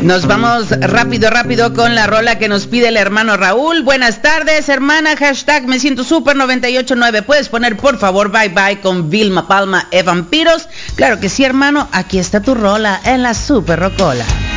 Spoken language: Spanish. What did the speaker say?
Nos vamos rápido con la rola que nos pide el hermano Raúl. Buenas tardes, hermana, hashtag me siento super 989. ¿Puedes poner, por favor, Bye Bye con Vilma Palma e Vampiros? Claro que sí, hermano, aquí está tu rola en la Super Rocola.